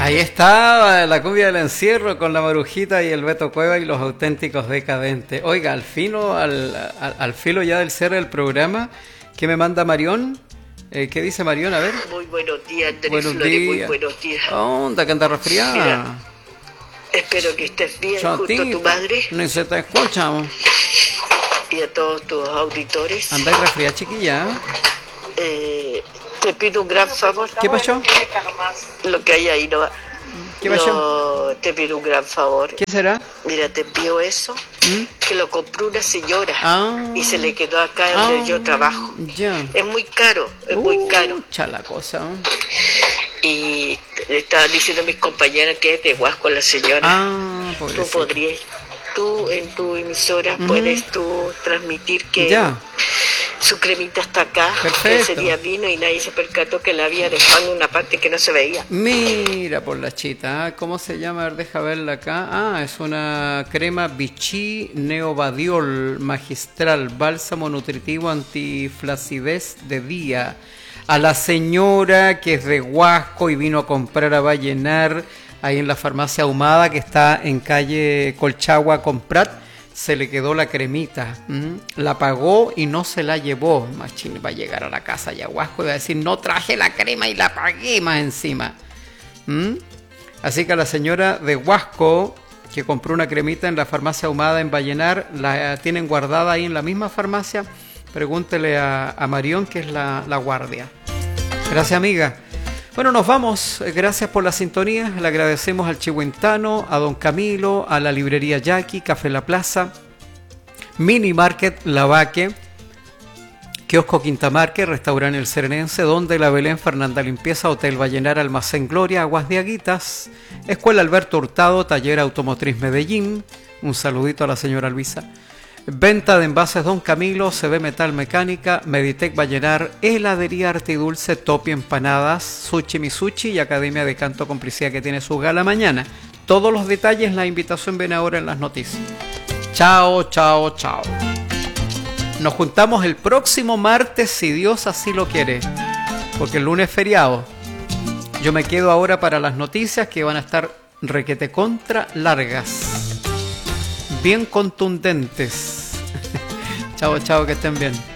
Ahí está la cumbia del encierro con la Marujita y el Beto Cueva y los auténticos decadentes. Oiga, al filo ya del cierre del programa, ¿qué me manda Marión? ¿Qué dice Marión? A ver. Muy buenos días, Andrés Buenos Flores, días. muy buenos días. Onda, que anda resfriada. Mira, espero que estés bien, Chatita, junto a tu madre ni se te escucha. y a todos tus auditores. Andáis resfriada, chiquilla. Te pido un gran favor. ¿Qué pasó? Lo que hay ahí no va. ¿Qué pasó? No, te pido un gran favor. ¿Qué será? Mira, te envío eso, que lo compró una señora y se le quedó acá donde yo trabajo. Ya. Es muy caro, es muy caro. Chala cosa. Y le estaban diciendo a mis compañeras que es de Huasco la señora. Tú Pobrecita. podrías, tú en tu emisora puedes tú transmitir que Ya. su cremita está acá. Perfecto. Que ese día vino y nadie se percató que la había dejado en una parte que no se veía. Mira por la chita, ¿cómo se llama? A ver, deja verla acá. Es una crema Vichy Neovadiol magistral, bálsamo nutritivo antiflacidez de día. A la señora que es de Huasco y vino a comprar a Vallenar, ahí en la farmacia Ahumada que está en calle Colchagua con Prat, se le quedó la cremita, la pagó y no se la llevó. Machín va a llegar a la casa ya Huasco y va a decir, no traje la crema y la pagué más encima. Así que a la señora de Huasco que compró una cremita en la farmacia Ahumada en Vallenar, la tienen guardada ahí en la misma farmacia. Pregúntele a Marión, que es la guardia. Gracias, amiga. Bueno, nos vamos. Gracias por la sintonía. Le agradecemos al Chihuentano, a Don Camilo, a la librería Jackie, Café La Plaza, Mini Market La Vaque, Kiosco Quintamarque, Restaurante El Serenense, Donde la Belén, Fernanda Limpieza, Hotel Vallenar, Almacén Gloria, Aguas de Aguitas, Escuela Alberto Hurtado, Taller Automotriz Medellín. Un saludito a la señora Luisa. Venta de envases Don Camilo, CB Metal Mecánica, Meditec Vallenar, Heladería Arte y Dulce, Topi Empanadas, Sushi Misuchi y Academia de Canto Complicidad, que tiene su gala mañana. Todos los detalles, la invitación viene ahora en las noticias. Chao, chao, chao. Nos juntamos el próximo martes, si Dios así lo quiere, porque el lunes es feriado. Yo me quedo ahora para las noticias, que van a estar requete contra largas, bien contundentes. Chao, chao, que estén bien.